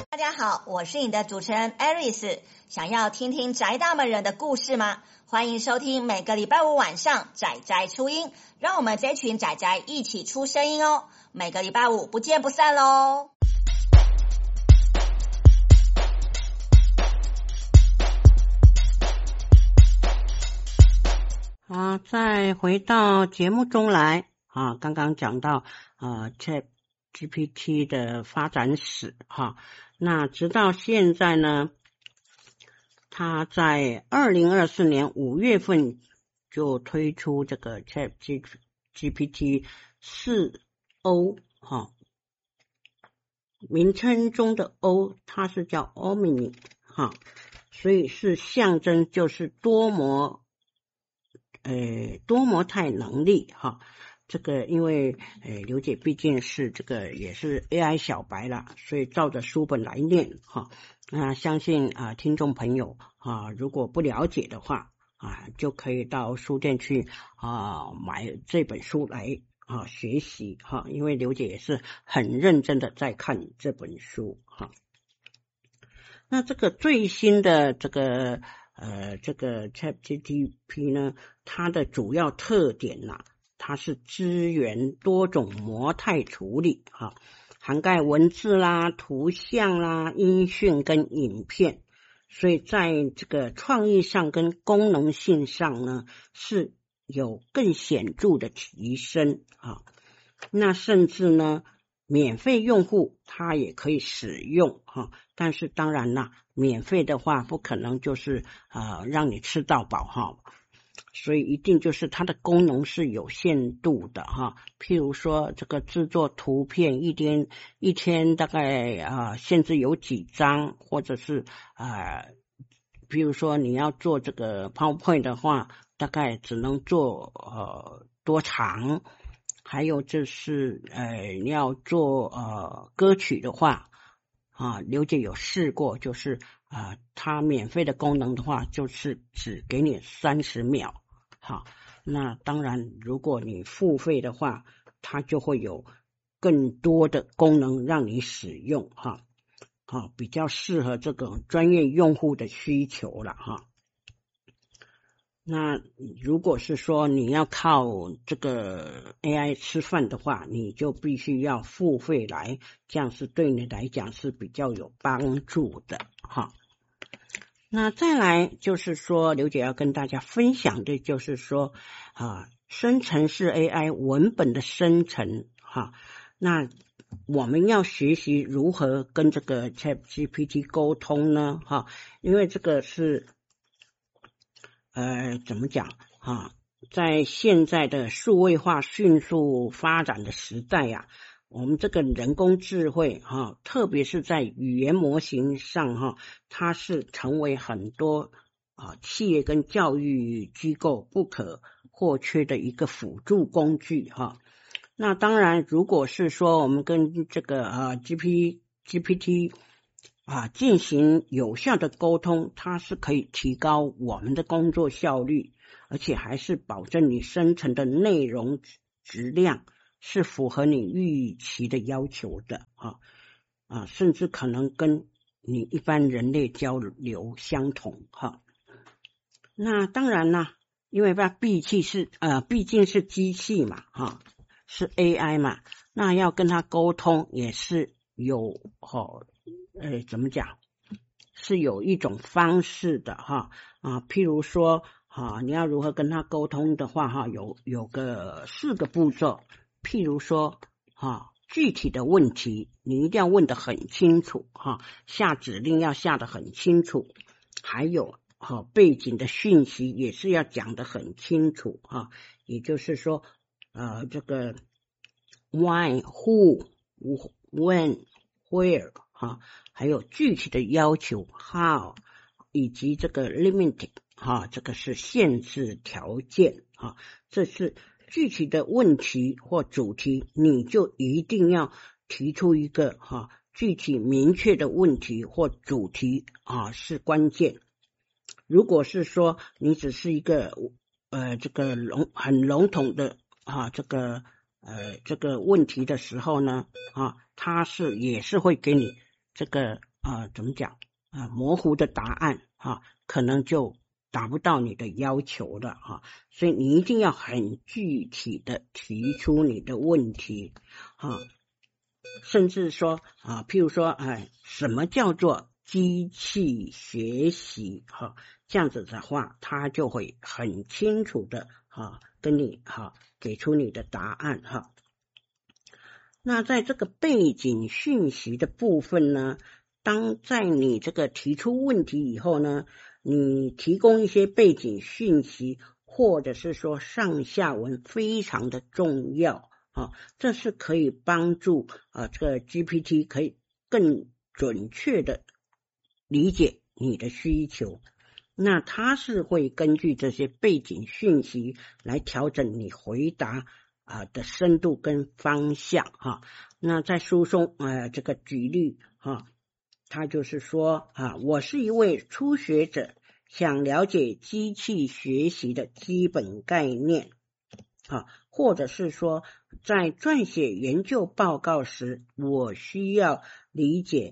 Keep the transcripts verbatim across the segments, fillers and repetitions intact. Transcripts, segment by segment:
大家好，我是你的主持人 Aris。想要听听宅大们人的故事吗？欢迎收听每个礼拜五晚上宅宅初音，让我们这群宅宅一起出声音哦。每个礼拜五不见不散喽！ 好，再回到节目中来啊，刚刚讲到啊 ChatGPT 的发展史哈，那直到现在呢，它在二零二四年五月份就推出这个 ChatGPT 四 O 哈，名称中的 O 它是叫 Omni 哈，所以是象征就是多模呃，多模态能力哈，这个因为呃刘姐毕竟是这个也是 A I 小白啦，所以照着书本来念哈。那相信啊、呃、听众朋友啊，如果不了解的话啊，就可以到书店去啊买这本书来啊学习哈，因为刘姐也是很认真的在看这本书哈。那这个最新的这个呃，这个 ChatGPT 呢，它的主要特点呐、啊，它是支援多种模态处理哈、啊，涵盖文字啦、图像啦、音讯跟影片，所以在这个创意上跟功能性上呢，是有更显著的提升啊。那甚至呢，免费用户他也可以使用哈，但是当然啦，免费的话不可能就是啊、呃、让你吃到饱哈，所以一定就是它的功能是有限度的哈。譬如说这个制作图片，一天一天大概啊、呃、限制有几张，或者是啊、呃，比如说你要做这个 PowerPoint 的话，大概只能做呃多长。还有就是呃你要做呃歌曲的话啊，刘姐有试过，就是啊、呃、它免费的功能的话，就是只给你三十秒。好，那当然如果你付费的话，它就会有更多的功能让你使用哈，好，比较适合这种专业用户的需求了哈。那如果是说你要靠这个 A I 吃饭的话，你就必须要付费来，这样是对你来讲是比较有帮助的哈。那再来就是说，刘姐要跟大家分享的就是说啊，生成式 A I 文本的生成哈，那我们要学习如何跟这个 ChatGPT 沟通呢哈，因为这个是呃，怎么讲啊？在现在的数位化迅速发展的时代呀、啊，我们这个人工智慧哈、啊，特别是在语言模型上哈、啊，它是成为很多啊企业跟教育机构不可或缺的一个辅助工具哈、啊。那当然，如果是说我们跟这个啊 G P G P T啊，进行有效的沟通，它是可以提高我们的工作效率，而且还是保证你生成的内容质量是符合你预期的要求的啊啊，甚至可能跟你一般人类交流相同哈、啊。那当然啦，因为它毕竟是呃毕竟是机器嘛哈、啊，是 A I 嘛，那要跟它沟通也是有哈。呃，怎么讲？是有一种方式的哈啊，譬如说啊，你要如何跟他沟通的话哈，有有个四个步骤。譬如说啊，具体的问题你一定要问得很清楚哈，下指令要下得很清楚，还有哈、啊、背景的讯息也是要讲得很清楚哈，也就是说呃这个 why who when where 哈，还有具体的要求 how 以及这个 limit 哈，这个是限制条件哈，这是具体的问题或主题，你就一定要提出一个哈具体明确的问题或主题啊是关键。如果是说你只是一个呃这个笼很笼统的啊这个呃这个问题的时候呢啊，它是也是会给你这个啊、呃、怎么讲啊、呃、模糊的答案啊，可能就达不到你的要求了啊，所以你一定要很具体的提出你的问题啊，甚至说啊，譬如说哎，什么叫做机器学习哈、啊，这样子的话，他就会很清楚的哈跟你哈给出你的答案哈。那在这个背景讯息的部分呢，当在你这个提出问题以后呢，你提供一些背景讯息，或者是说上下文非常的重要啊，这是可以帮助啊这个 G P T 可以更准确的理解你的需求。那它是会根据这些背景讯息来调整你回答啊的深度跟方向哈。那在书中呃这个举例哈，他就是说啊，我是一位初学者，想了解机器学习的基本概念啊，或者是说在撰写研究报告时，我需要理解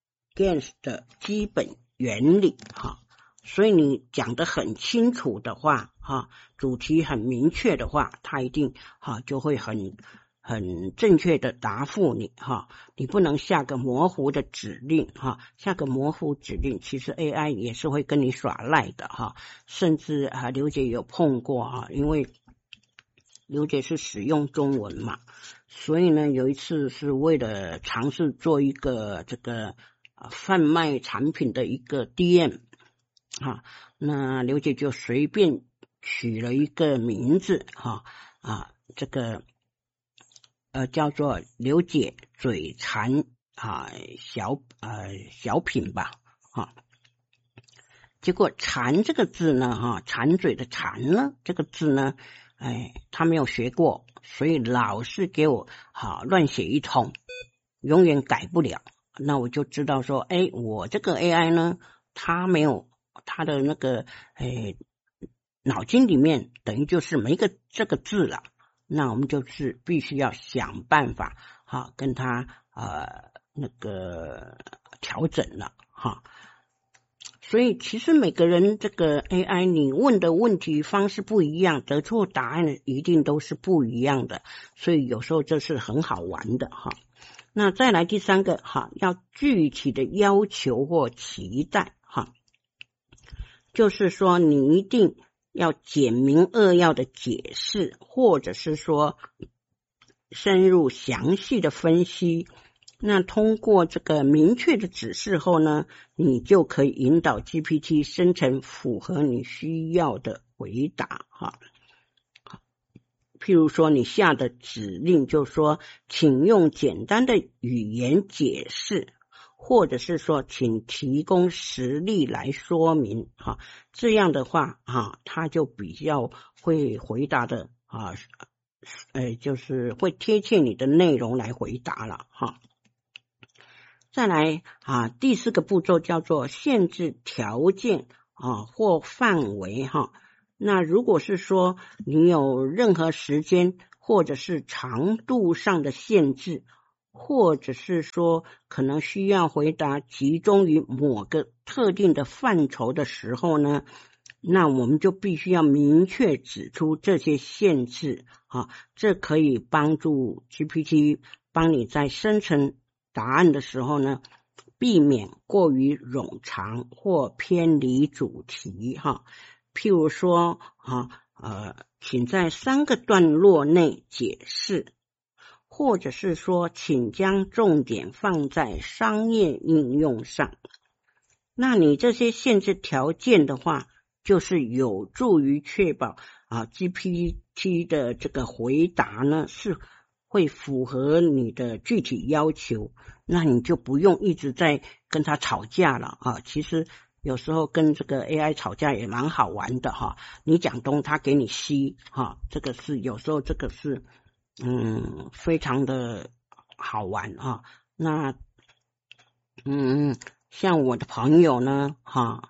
G A N 的基本原理哈。所以你讲得很清楚的话哈，主题很明确的话，他一定哈就会很很正确的答复你哈。你不能下个模糊的指令哈，下个模糊指令，其实 A I 也是会跟你耍赖的哈。甚至啊，刘姐有碰过哈，因为刘姐是使用中文嘛，所以呢，有一次是为了尝试做一个这个贩卖产品的一个 D M。啊，那刘姐就随便取了一个名字哈啊，这个呃叫做刘姐嘴馋啊小呃小品吧啊，结果馋这个字呢哈，馋嘴的馋呢这个字呢，哎他没有学过，所以老是给我好乱写一通，永远改不了。那我就知道说，哎，我这个 A I 呢，它没有。他的那个诶脑筋里面等于就是没个这个字了，那我们就是必须要想办法哈跟他呃那个调整了哈。所以其实每个人这个 A I 你问的问题方式不一样，得出答案一定都是不一样的，所以有时候这是很好玩的哈。那再来第三个哈，要具体的要求或期待哈。就是说你一定要简明扼要的解释，或者是说深入详细的分析。那通过这个明确的指示后呢，你就可以引导 G P T 生成符合你需要的回答哈。譬如说你下的指令就说，请用简单的语言解释，或者是说请提供实例来说明哈，这样的话啊，他就比较会回答的啊，呃，就是会贴切你的内容来回答了哈。再来啊，第四个步骤叫做限制条件啊或范围哈。那如果是说你有任何时间或者是长度上的限制，或者是说可能需要回答集中于某个特定的范畴的时候呢，那我们就必须要明确指出这些限制啊，这可以帮助 G P T 帮你在生成答案的时候呢，避免过于冗长或偏离主题哈。譬如说啊呃，请在三个段落内解释，或者是说请将重点放在商业应用上。那你这些限制条件的话，就是有助于确保啊 G P T 的这个回答呢是会符合你的具体要求，那你就不用一直在跟他吵架了啊。其实有时候跟这个 A I 吵架也蛮好玩的哈，你讲东他给你西哈，这个是有时候这个是嗯非常的好玩啊。那嗯像我的朋友呢哈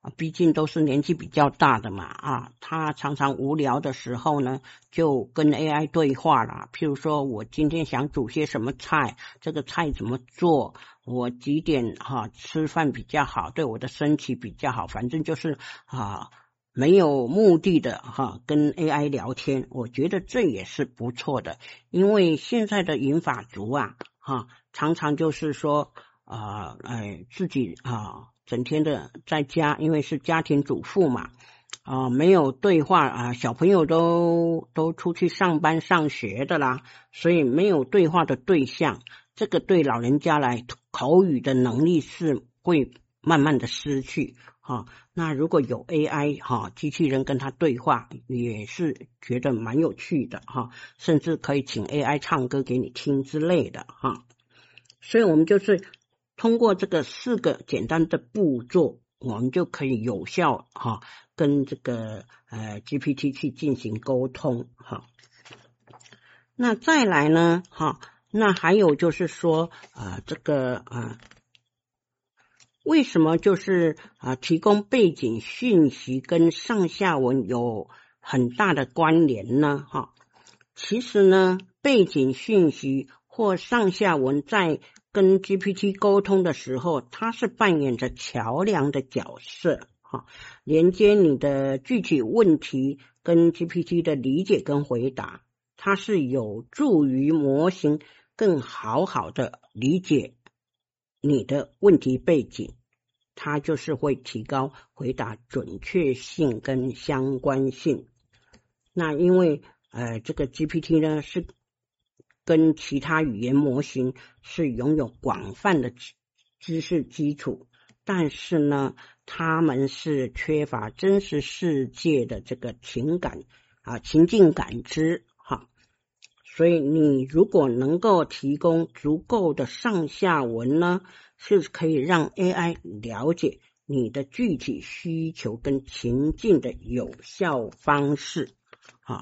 毕竟都是年纪比较大的嘛啊，他常常无聊的时候呢，就跟 A I 对话啦。譬如说我今天想煮些什么菜，这个菜怎么做，我几点哈、啊、吃饭比较好，对我的身体比较好，反正就是啊没有目的的哈、啊、跟 A I 聊天，我觉得这也是不错的。因为现在的银发族啊哈、啊、常常就是说啊哎自己啊整天的在家，因为是家庭主妇嘛，啊，没有对话啊，小朋友都都出去上班上学的啦，所以没有对话的对象，这个对老人家来口语的能力是会慢慢的失去哈、啊。那如果有 A I 哈、啊，机器人跟他对话，也是觉得蛮有趣的哈、啊，甚至可以请 A I 唱歌给你听之类的哈、啊。所以我们就是通过这个四个简单的步骤，我们就可以有效哈、啊、跟这个呃 G P T 去进行沟通哈、啊。那再来呢哈、啊，那还有就是说啊这个啊为什么就是啊提供背景讯息跟上下文有很大的关联呢哈、啊？其实呢背景讯息或上下文在跟 G P T 沟通的时候，它是扮演着桥梁的角色哈，连接你的具体问题跟 G P T 的理解跟回答，它是有助于模型更好好的理解你的问题背景，它就是会提高回答准确性跟相关性。那因为呃这个 G P T 呢是跟其他语言模型是拥有广泛的知识基础，但是呢他们是缺乏真实世界的这个情感啊情境感知哈，所以你如果能够提供足够的上下文呢，是可以让 A I 了解你的具体需求跟情境的有效方式啊。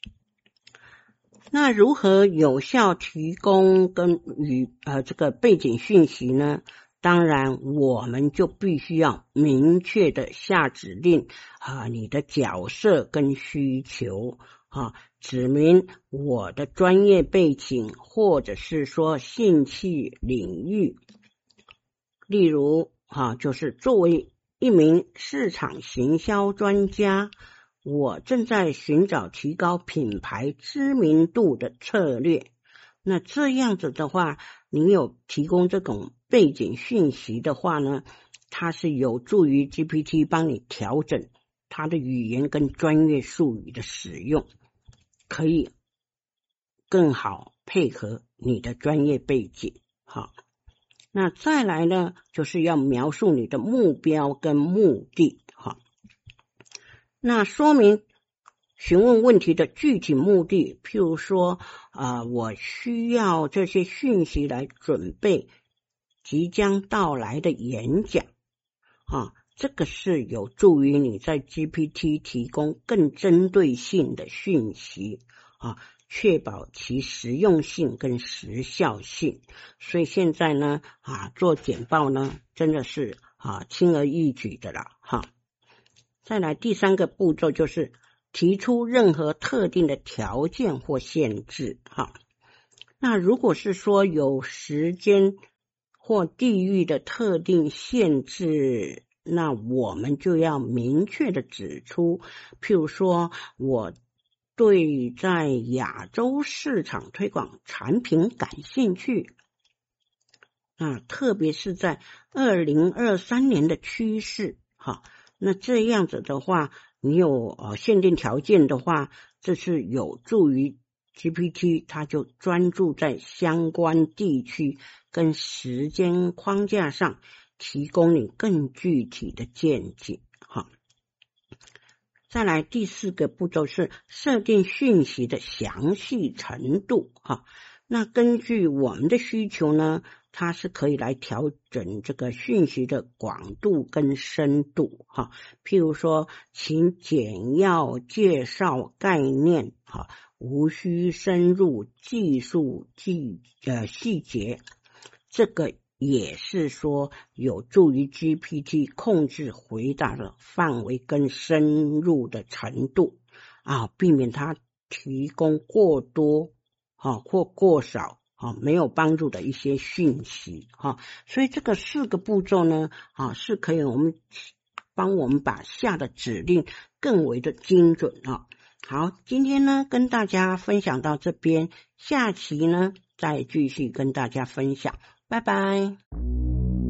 那如何有效提供跟与呃这个背景讯息呢？当然我们就必须要明确的下指令啊，你的角色跟需求啊，指明我的专业背景或者是说兴趣领域。例如啊，就是作为一名市场行销专家，我正在寻找提高品牌知名度的策略。那这样子的话，你有提供这种背景讯息的话呢，它是有助于 G P T 帮你调整它的语言跟专业术语的使用，可以更好配合你的专业背景。好，那再来呢，就是要描述你的目标跟目的。好，那说明询问问题的具体目的，譬如说啊、呃，我需要这些讯息来准备即将到来的演讲啊，这个是有助于你在 G P T 提供更针对性的讯息啊，确保其实用性跟时效性。所以现在呢啊，做简报呢真的是啊轻而易举的了哈。再来第三个步骤就是提出任何特定的条件或限制哈。那如果是说有时间或地域的特定限制，那我们就要明确的指出，譬如说我对在亚洲市场推广产品感兴趣啊，特别是在二零二三年的趋势哈。那这样子的话，你有呃限定条件的话，这是有助于 G P T 它就专注在相关地区跟时间框架上，提供你更具体的见解哈。再来第四个步骤是设定讯息的详细程度哈。那根据我们的需求呢，它是可以来调整这个讯息的广度跟深度哈。譬如说，请简要介绍概念哈，无需深入技术细呃细节。这个也是说有助于 G P T 控制回答的范围跟深入的程度啊，避免它提供过多啊或过少啊没有帮助的一些讯息哈、啊。所以这个四个步骤呢啊是可以我们帮我们把下的指令更为的精准啊。好，今天呢跟大家分享到这边，下期呢再继续跟大家分享，拜拜。